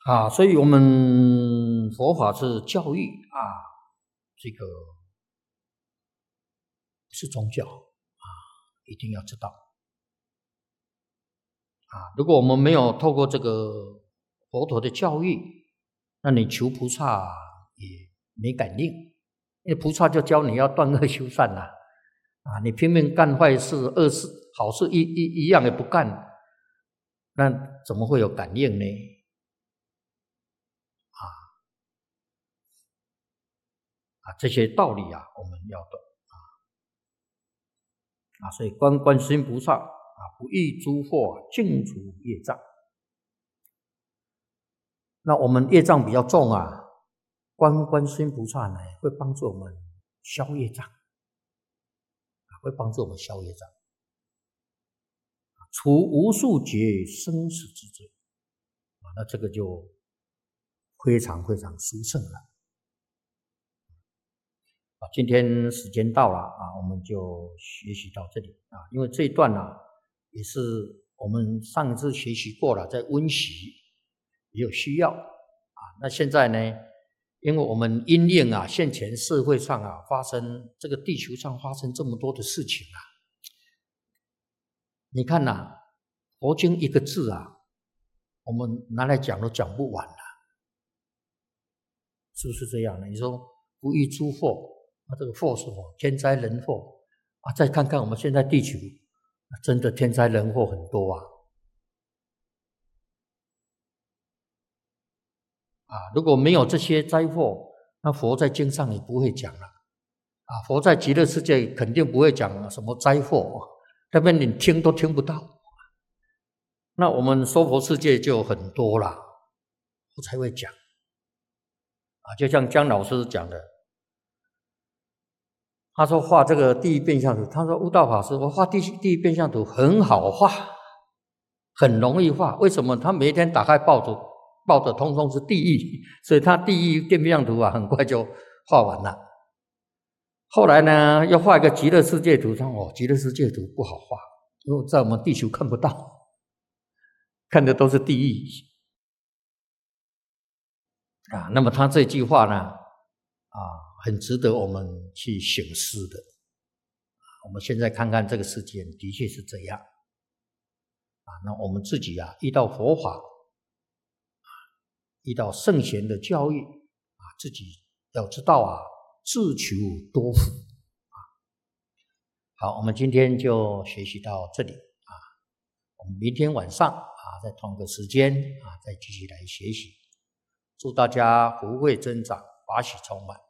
所以我们佛法是教育这个是宗教一定要知道如果我们没有透过这个佛陀的教育，那你求菩萨也没感应，因为菩萨就教你要断恶修善你拼命干坏事、恶事、好事一样也不干，那怎么会有感应呢？这些道理我们要懂所以观世音菩萨不异诸惑净除业障。那我们业障比较重观世音菩萨呢会帮助我们消业障，会帮助我们消业障，除无数劫生死之罪那这个就非常非常殊胜了。今天时间到了我们就学习到这里因为这一段也是我们上一次学习过了，在温习也有需要那现在呢，因为我们因应现前社会上发生这个地球上发生这么多的事情你看佛经一个字我们拿来讲都讲不完是不是这样呢？你说不异诸惑这个祸是什么？天灾人祸再看看我们现在地球真的天灾人祸很多如果没有这些灾祸，那佛在经上也不会讲了佛在极乐世界肯定不会讲什么灾祸，那边你听都听不到。那我们娑婆世界就很多了，我才会讲就像姜老师讲的，他说画这个地狱变相图，他说悟道法师，我画地狱变相图很好画，很容易画。为什么？他每一天打开报纸通通是地狱，所以他地狱变相图很快就画完了。后来呢，要画一个极乐世界图，他说极乐世界图不好画，因为在我们地球看不到，看的都是地狱那么他这句话呢很值得我们去省思的我们现在看看这个世界的确是这样那我们自己遇到佛法遇到圣贤的教育自己要知道自求多福好，我们今天就学习到这里我们明天晚上在同一个时间再继续来学习。祝大家福慧增长，法喜充满。